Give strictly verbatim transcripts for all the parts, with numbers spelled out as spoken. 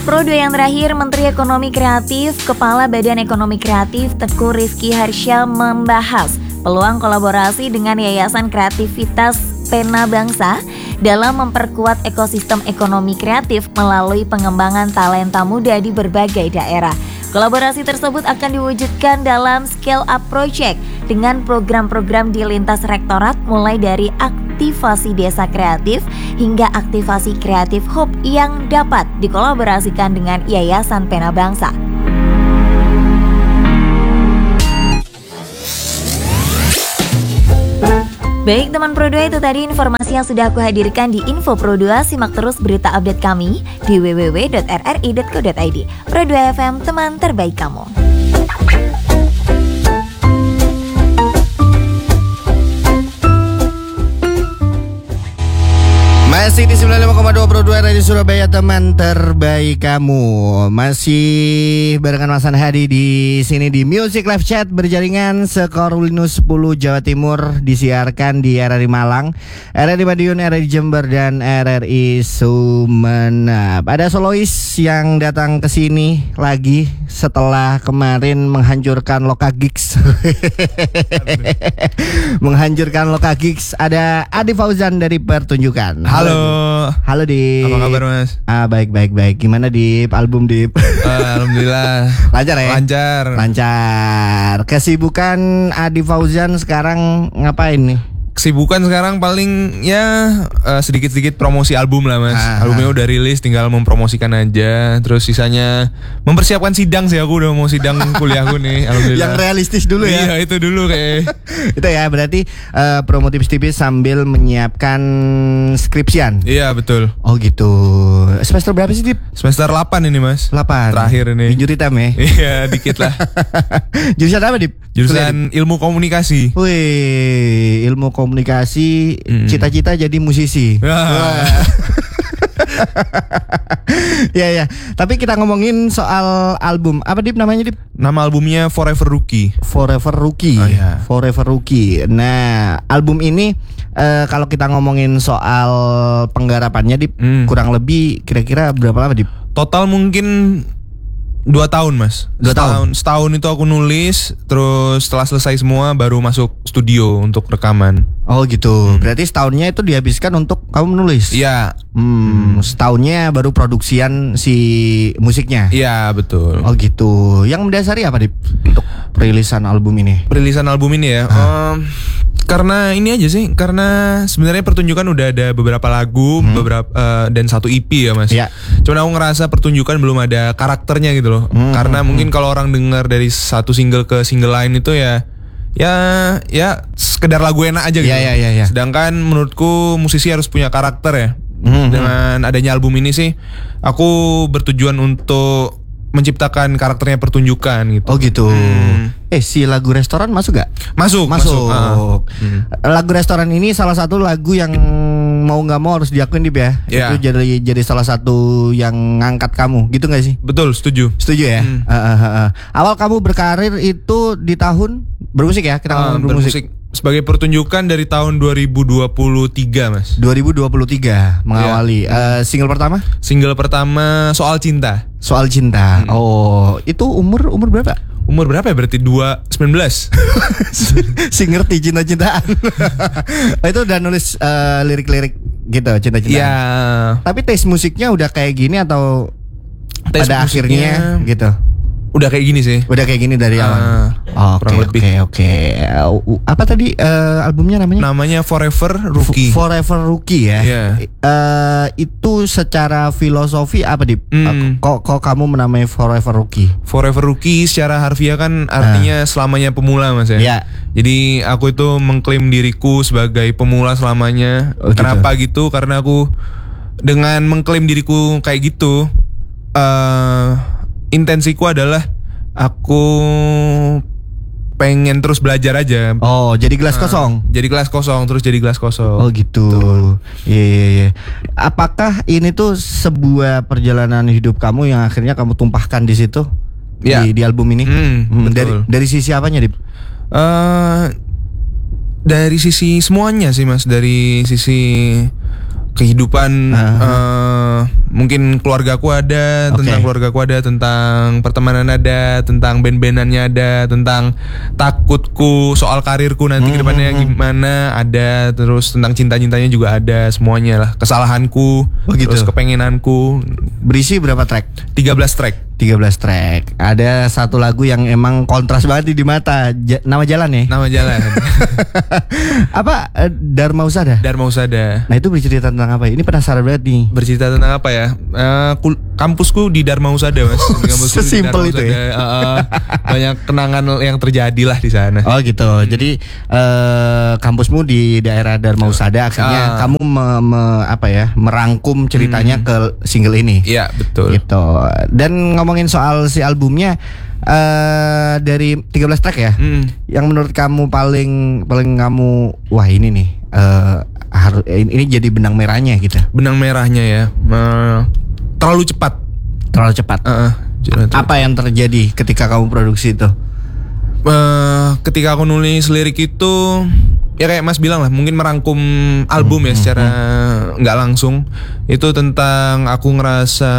Pro dua yang terakhir, Menteri Ekonomi Kreatif, Kepala Badan Ekonomi Kreatif Teguh Rizky Harsha membahas peluang kolaborasi dengan Yayasan Kreativitas Pena Bangsa dalam memperkuat ekosistem ekonomi kreatif melalui pengembangan talenta muda di berbagai daerah. Kolaborasi tersebut akan diwujudkan dalam scale up project dengan program-program di lintas rektorat mulai dari aktivasi desa kreatif hingga aktivasi kreatif hub yang dapat dikolaborasikan dengan Yayasan Pena Bangsa. Baik teman Pro dua, itu tadi informasi yang sudah aku hadirkan di Info Pro dua. Simak terus berita update kami di w w w dot r r i dot co dot i d. Pro dua F M, teman terbaik kamu. Masih di sembilan puluh lima koma dua Pro dua Radio Surabaya, teman terbaik kamu. Masih barengan Mas Hadi di sini di Music Live Chat berjaringan Sekorulinus sepuluh Jawa Timur, disiarkan di R R I Malang, R R I Madiun, R R I Jember, dan R R I Sumeneb. Ada solois yang datang ke sini lagi setelah kemarin menghancurkan Loka Gigs. Menghancurkan Loka Gigs. Ada Adi Fauzan dari Pertunjukan. Halo. Halo Dip. Apa kabar Mas? Ah baik baik baik. Gimana Dip? Album Dip? Uh, Alhamdulillah. Lancar ya? Lancar. Lancar. Kesibukan Adi Fauzan sekarang ngapain nih? Kesibukan sekarang paling ya uh, sedikit-sedikit promosi album lah Mas. Ah, Albumnya udah rilis, tinggal mempromosikan aja. Terus sisanya mempersiapkan sidang sih, aku udah mau sidang kuliahku nih. Alhamdulillah. Yang realistis dulu ya. Iya itu dulu kayak. Itu ya berarti uh, promo tipis-tipis sambil menyiapkan skripsian. Iya betul. Oh gitu. Semester berapa sih Dip? Semester delapan ini Mas. delapan. Terakhir ini. Injury time ya? Iya dikit lah. Jurusan apa Dip? Jurusan ilmu komunikasi. Wih, ilmu komunikasi, Mm. cita-cita jadi musisi. Wah. Ya ya. Tapi kita ngomongin soal album. Apa Dip namanya Dip? Nama albumnya Forever Rookie. Forever Rookie. Oh, iya. Forever Rookie. Nah, album ini uh, kalau kita ngomongin soal penggarapannya Dip, Mm. kurang lebih kira-kira berapa lama Dip? Total mungkin Dua tahun Mas. Dua setahun, tahun. Setahun itu aku nulis. Terus setelah selesai semua baru masuk studio untuk rekaman. Oh gitu. Hmm. Berarti setahunnya itu dihabiskan untuk kamu menulis. Iya. Hmm, setahunnya baru produksian si musiknya. Iya betul. Oh gitu. Yang mendasari apa Dip untuk perilisan album ini? Perilisan album ini ya. Um, karena ini aja sih. Karena sebenarnya Pertunjukan udah ada beberapa lagu, hmm. beberapa uh, dan satu E P ya Mas. Iya. Cuman aku ngerasa Pertunjukan belum ada karakternya gitu loh. Hmm. Karena hmm. mungkin kalau orang dengar dari satu single ke single lain itu ya. Ya, ya sekedar lagu enak aja gitu. Ya, ya, ya, ya. Sedangkan menurutku musisi harus punya karakter ya. Mm-hmm. Dengan adanya album ini sih, aku bertujuan untuk menciptakan karakternya Pertunjukan gitu. Oh gitu. Hmm. Eh si lagu Restoran masuk gak? Masuk, Masuk. masuk. Uh. Hmm. Lagu Restoran ini salah satu lagu yang mau nggak mau harus diakuin Dip ya. Yeah. Itu jadi jadi salah satu yang ngangkat kamu, gitu nggak sih? Betul, setuju. Setuju ya. Hmm. Uh, uh, uh, uh. Awal kamu berkarir itu di tahun bermusik ya? Kita Uh, ngomongin bermusik. bermusik sebagai Pertunjukan dari tahun dua ribu dua puluh tiga Mas. dua ribu dua puluh tiga mengawali. Yeah. Uh, single pertama? Single pertama Soal Cinta. Soal Cinta. Hmm. Oh, itu umur umur berapa? Umur berapa ya berarti? dua sembilan belas. Si ngerti cinta-cintaan. Oh, itu udah nulis uh, lirik-lirik gitu, cinta-cintaan. Iya. Tapi taste musiknya udah kayak gini atau Taste pada musiknya akhirnya gitu? Udah kayak gini sih. Udah kayak gini dari awal. Uh, Oke kurang lebih. oke oke. Uh, Apa tadi uh, albumnya namanya? Namanya Forever Rookie. Forever Rookie ya. Iya. Uh, itu secara filosofi apa Dip? Hmm. Kok kok kamu menamai Forever Rookie? Forever Rookie secara harfiah kan artinya uh. selamanya pemula Mas ya. Ya. Jadi aku itu mengklaim diriku sebagai pemula selamanya. Oh, gitu. Kenapa gitu? Karena aku dengan mengklaim diriku kayak gitu, uh, intensiku adalah aku pengen terus belajar aja. Oh, jadi gelas Nah, kosong. Jadi gelas kosong terus jadi gelas kosong. Oh gitu. Iya iya iya. Apakah ini tuh sebuah perjalanan hidup kamu yang akhirnya kamu tumpahkan di situ? Ya. Di, di album ini? Hmm, Hmm, dari betul. dari sisi apanya, Dip? Uh, dari sisi semuanya sih Mas, dari sisi kehidupan Uh-huh. uh, mungkin keluargaku ada, Oke. tentang keluargaku ada, tentang pertemanan ada, tentang band-bandannya ada, tentang takutku soal karirku nanti ke depannya gimana ada, terus tentang cinta-cintanya juga ada, semuanya lah, kesalahanku, Oh, gitu. terus kepengenanku. Berisi berapa track? tiga belas track. tiga belas track. Ada satu lagu yang emang kontras banget nih di mata. Ja- nama jalan ya? Nama jalan Apa? Eh, Dharma Usada. Dharma Usada. Nah itu bercerita tentang apa? Ini penasaran banget nih. Bercerita tentang apa ya? Eh, kul- kampusku di Dharma Usada, Mas. Di kampusku di Sesimpel Dharma itu ya? Usada. Eh, eh, banyak kenangan yang terjadi lah di sana. Oh gitu. Jadi eh, kampusmu di daerah Dharma Usada. Akhirnya Ah. kamu me- me- apa ya? Merangkum ceritanya ke single ini. Iya, betul. Gitu. Dan ngomongin soal si albumnya, eh dari tiga belas track ya. Mm. Yang menurut kamu paling paling kamu wah ini nih eh harus ini jadi benang merahnya gitu. Benang merahnya ya. Eh, terlalu cepat. Terlalu cepat. Eh, eh, jangan terlalu- Apa yang terjadi ketika kamu produksi itu? Eh, ketika aku nulis lirik itu, ya kayak Mas bilang lah, mungkin merangkum album ya secara nggak langsung. Itu tentang aku ngerasa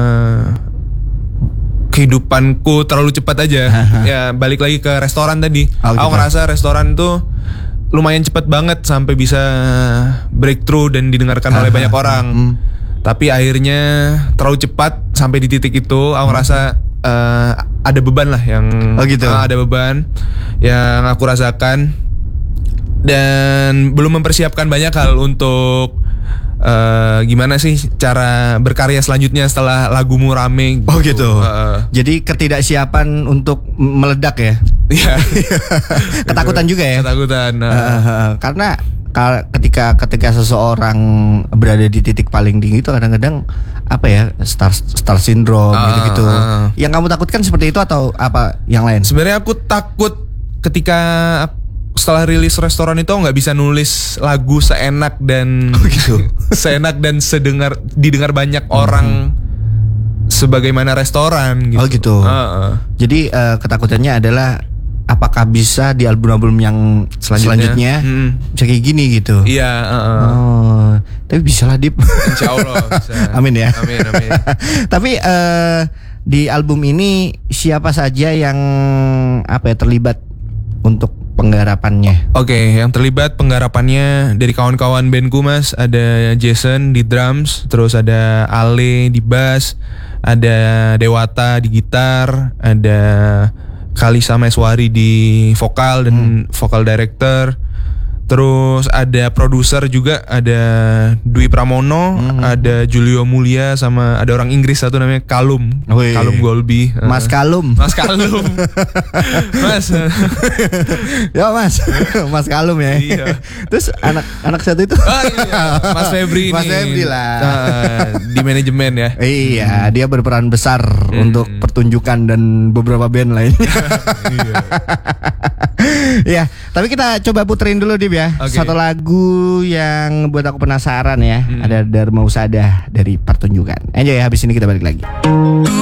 kehidupanku terlalu cepat aja. Ya balik lagi ke restoran tadi. Oh, Aku gitu. ngerasa restoran tuh lumayan cepat banget sampai bisa breakthrough dan didengarkan oleh banyak orang. Hmm. Tapi akhirnya terlalu cepat sampai di titik itu. Aku ngerasa eh, ada beban lah yang Oh, gitu. ah, ada beban yang aku rasakan dan belum mempersiapkan banyak hal untuk eh, gimana sih cara berkarya selanjutnya setelah lagumu rame. Oh gitu. Heeh. Jadi ketidaksiapan untuk m- meledak ya. Iya. Ketakutan juga ya. Ketakutan. nah. Eh, eh, karena ka- ketika ketika seseorang berada di titik paling tinggi itu kadang-kadang apa ya star star syndrome Ah, gitu-gitu. ah. Yang kamu takutkan seperti itu atau apa yang lain? Sebenarnya aku takut ketika setelah rilis restoran itu aku nggak bisa nulis lagu seenak dan gitu. seenak dan sedengar didengar banyak orang sebagaimana restoran gitu. Oh gitu. Heeh. Jadi eh, ketakutannya adalah apakah bisa di album-album yang selanjutnya, Selanjutnya, mm. bisa kayak gini gitu. Iya. heeh. Oh, tapi bisa lah Dip. Insya Allah bisa. Amin ya. Amin amin. Tapi eh, di album ini siapa saja yang apa ya terlibat untuk penggarapannya? Oke, yang terlibat penggarapannya dari kawan-kawan bandku Mas, ada Jason di drums, terus ada Ale di bass, ada Dewata di gitar, ada Kalisa Meswari di vokal dan vokal director. Terus ada produser juga, ada Dwi Pramono, ada Julio Mulia, sama ada orang Inggris satu namanya Kalum, Wih. Kalum Golby. Mas Kalum. Mas Kalum. Mas. Ya Mas, Mas Kalum ya. Iya. Terus anak anak satu itu? Ah, iya. Mas Febri Mas nih. Febri lah. Ah, di manajemen ya. Iya, dia berperan besar untuk pertunjukan dan beberapa band lainnya. Iya. Ya, tapi kita coba puterin dulu Dip ya. Oke. Satu lagu yang buat aku penasaran ya. Ada Dharma Usada dari Pertunjukan. Enjoy ya, habis ini kita balik lagi.